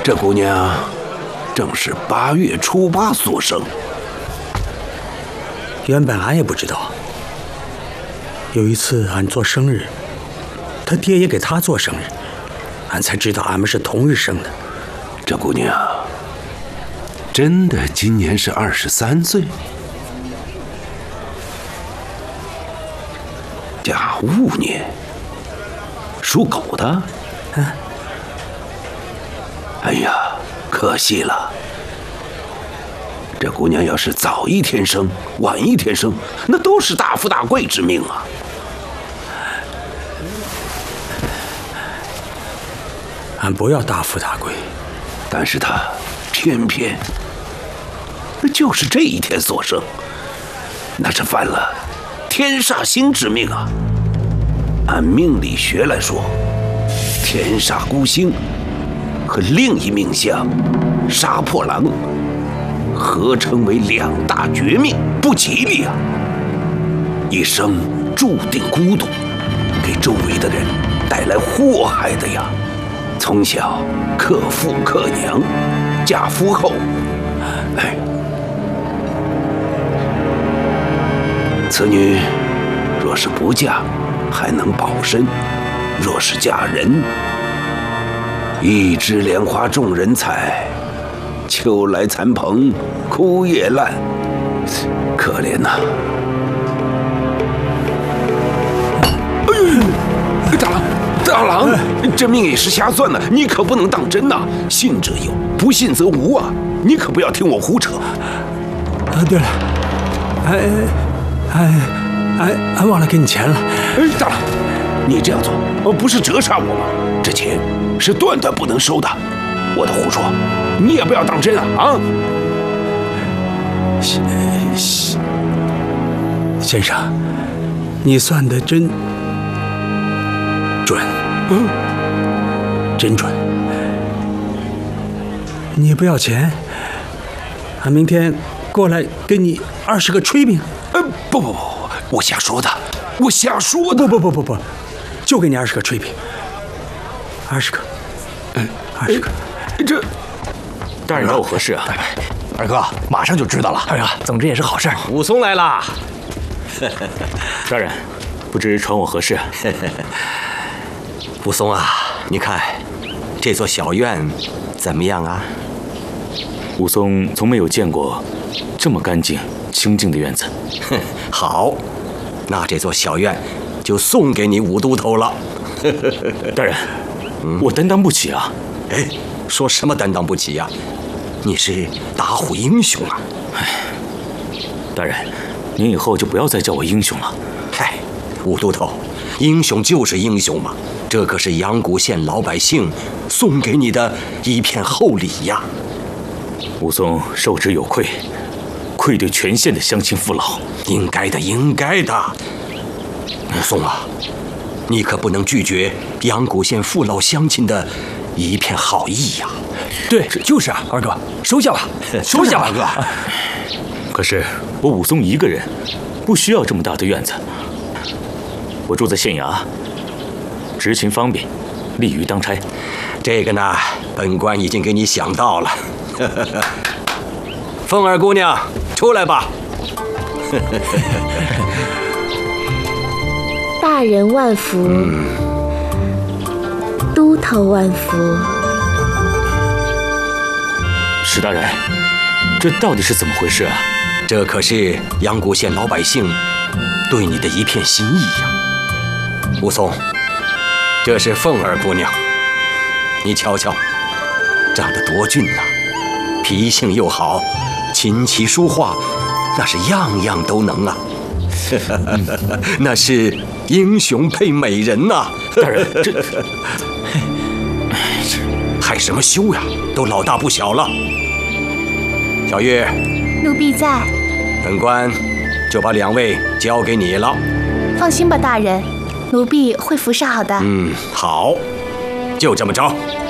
这姑娘正是8月初8所生。 原本俺也不知道。有一次俺做生日，他爹也给他做生日，俺才知道俺们是同日生的。 这姑娘真的今年是23岁。甲午年，属狗的。哎呀，可惜了。这姑娘要是早一天生，晚一天生，那都是大富大贵之命啊。 俺不要大富大贵， 但是她偏偏就是这一天所生，那是犯了天煞星之命啊。按命理学来说，天煞孤星和另一命相杀破狼合称为2大绝命，不吉利啊！一生注定孤独，给周围的人带来祸害的呀。从小克父克娘，嫁夫后，此女若是不嫁，还能保身；若是嫁人，一枝莲花众人采，秋来残蓬枯叶烂，可怜呐！大郎，这命也是瞎算的，你可不能当真呐！信则有，不信则无啊！你可不要听我胡扯。 对了，俺忘了给你钱了。 大郎，你这样做不是折煞我吗？这钱是断断不能收的。我的胡说，你也不要当真啊！ 先生，你算的真准，真准。你不要钱，俺明天过来给你20个炊饼。 不，我瞎说的，我瞎说的。 不，就给你20个炊饼，20个，20个。 这大人找我何事啊？ 二哥，马上就知道了。 哎呀，总之也是好事。武松来啦！大人，不知传我何事？ 武松啊，你看这座小院怎么样啊？ 武松从没有见过这么干净清静的院子。 好，那这座小院就送给你武都头了。 大人，我担当不起啊！ 哎，说什么担当不起呀？你是打虎英雄啊！ 大人，您以后就不要再叫我英雄了。 嗨，武都头，英雄就是英雄嘛，这可是阳谷县老百姓送给你的一片厚礼呀。 武松受之有愧，愧对全县的乡亲父老。 应该的，应该的。武松啊，你可不能拒绝阳谷县父老乡亲的一片好意呀。 对，就是啊，二哥，收下吧，收下吧， 二哥。 可是我武松一个人，不需要这么大的院子。我住在县衙，执勤方便，利于当差。 这个呢，本官已经给你想到了。凤儿姑娘，出来吧。 大人万福，都头万福。 史大人，这到底是怎么回事啊？ 这可是阳谷县老百姓对你的一片心意呀。武松，这是凤儿姑娘，你瞧瞧，长得多俊呐，脾性又好，琴棋书画，那是样样都能啊。那是英雄配美人呐。 大人，这害什么羞呀？都老大不小了。小月， 奴婢在。 本官就把2位交给你了。 放心吧，大人，奴婢会服侍好的。 好，就这么着。